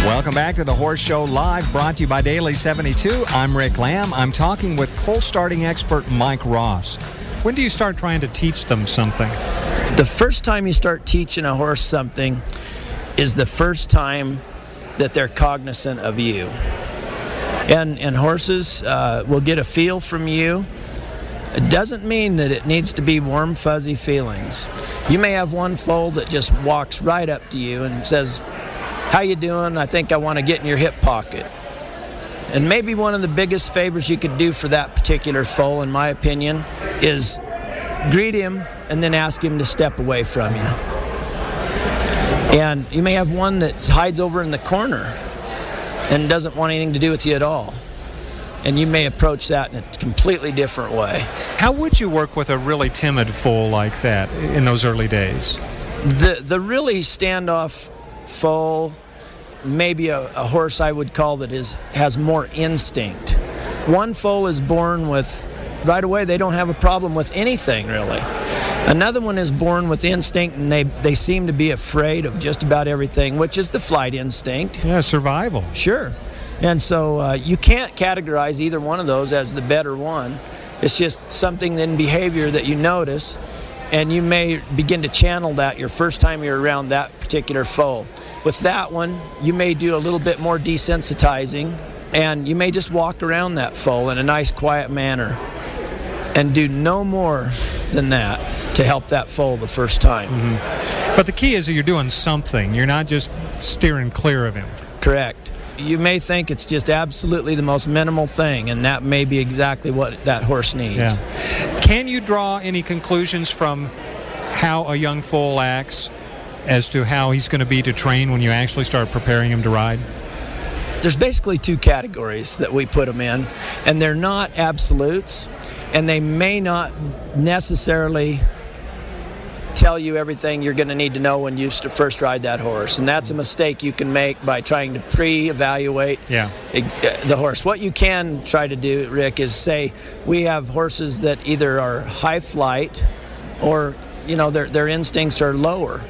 Welcome back to the Horse Show Live, brought to you by Daily 72. I'm Rick Lamb. I'm talking with colt starting expert Mike Ross. When do you start trying to teach them something? The first time you start teaching a horse something is the first time that they're cognizant of you. And horses will get a feel from you. It doesn't mean that it needs to be warm, fuzzy feelings. You may have one foal that just walks right up to you and says, "How you doing? I think I want to get in your hip pocket." And maybe one of the biggest favors you could do for that particular foal, in my opinion, is greet him and then ask him to step away from you. And you may have one that hides over in the corner and doesn't want anything to do with you at all. And you may approach that in a completely different way. How would you work with a really timid foal like that in those early days? The really standoff foal, maybe a horse I would call that has more instinct. One foal is born with, right away, they don't have a problem with anything really. Another one is born with instinct, and they seem to be afraid of just about everything, which is the flight instinct. Yeah, survival. Sure. And so you can't categorize either one of those as the better one. It's just something in behavior that you notice, and you may begin to channel that your first time you're around that particular foal. With that one, you may do a little bit more desensitizing, and you may just walk around that foal in a nice, quiet manner and do no more than that to help that foal the first time. Mm-hmm. But the key is that you're doing something. You're not just steering clear of him. Correct. You may think it's just absolutely the most minimal thing, and that may be exactly what that horse needs. Yeah. Can you draw any conclusions from how a young foal acts as to how he's going to be to train when you actually start preparing him to ride? There's basically two categories that we put them in, and they're not absolutes, and they may not necessarily tell you everything you're going to need to know when you first ride that horse. And that's a mistake you can make by trying to pre-evaluate the horse. What you can try to do, Rick, is say we have horses that either are high flight or their instincts are lower.